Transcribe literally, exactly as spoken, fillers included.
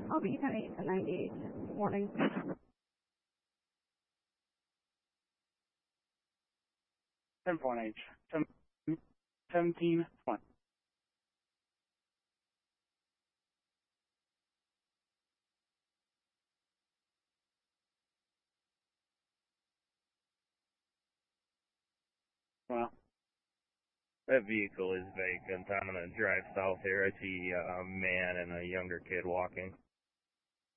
I'll be ten eight to ninety-eight. Morning. ten point H. seventeen twenty. Well, that vehicle is vacant. I'm going to drive south here. I see a man and a younger kid walking.